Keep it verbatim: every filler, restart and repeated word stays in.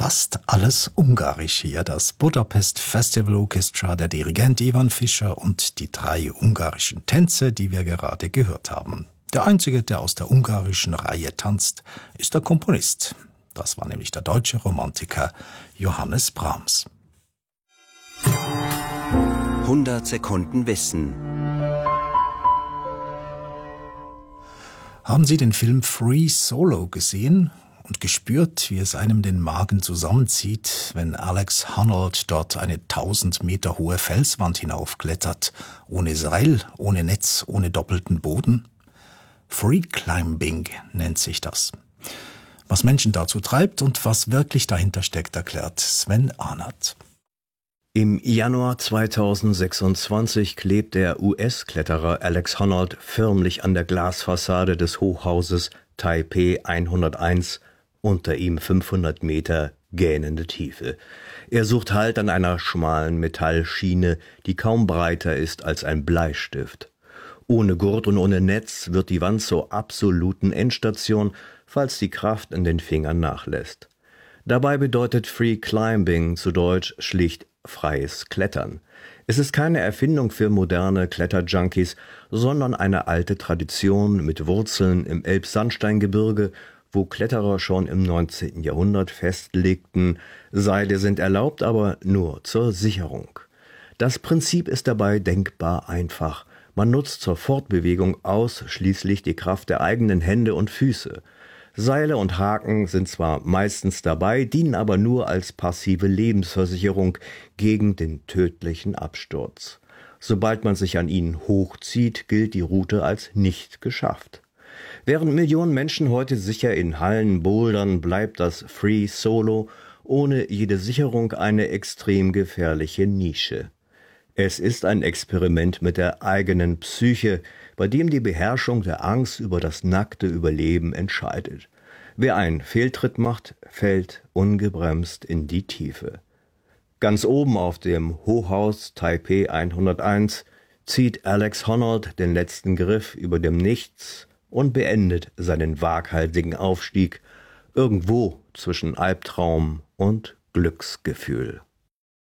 Fast alles ungarisch hier. Das Budapest Festival Orchestra, der Dirigent Ivan Fischer und die drei ungarischen Tänze, die wir gerade gehört haben. Der einzige, der aus der ungarischen Reihe tanzt, ist der Komponist. Das war nämlich der deutsche Romantiker Johannes Brahms. hundert Sekunden Wissen. Haben Sie den Film Free Solo gesehen und gespürt, wie es einem den Magen zusammenzieht, wenn Alex Honnold dort eine tausend Meter hohe Felswand hinaufklettert, ohne Seil, ohne Netz, ohne doppelten Boden? Free Climbing nennt sich das. Was Menschen dazu treibt und was wirklich dahinter steckt, erklärt Sven Arnert. Im Januar zweitausendsechsundzwanzig klebt der U S-Kletterer Alex Honnold förmlich an der Glasfassade des Hochhauses Taipei hunderteins, unter ihm fünfhundert Meter gähnende Tiefe. Er sucht Halt an einer schmalen Metallschiene, die kaum breiter ist als ein Bleistift. Ohne Gurt und ohne Netz wird die Wand zur absoluten Endstation, falls die Kraft in den Fingern nachlässt. Dabei bedeutet Free Climbing zu Deutsch schlicht freies Klettern. Es ist keine Erfindung für moderne Kletterjunkies, sondern eine alte Tradition mit Wurzeln im Elbsandsteingebirge, wo Kletterer schon im neunzehnten Jahrhundert festlegten, Seile sind erlaubt, aber nur zur Sicherung. Das Prinzip ist dabei denkbar einfach. Man nutzt zur Fortbewegung ausschließlich die Kraft der eigenen Hände und Füße. Seile und Haken sind zwar meistens dabei, dienen aber nur als passive Lebensversicherung gegen den tödlichen Absturz. Sobald man sich an ihnen hochzieht, gilt die Route als nicht geschafft. Während Millionen Menschen heute sicher in Hallen bouldern, bleibt das Free Solo ohne jede Sicherung eine extrem gefährliche Nische. Es ist ein Experiment mit der eigenen Psyche, bei dem die Beherrschung der Angst über das nackte Überleben entscheidet. Wer einen Fehltritt macht, fällt ungebremst in die Tiefe. Ganz oben auf dem Hochhaus Taipei hunderteins zieht Alex Honnold den letzten Griff über dem Nichts und beendet seinen waghalsigen Aufstieg irgendwo zwischen Albtraum und Glücksgefühl.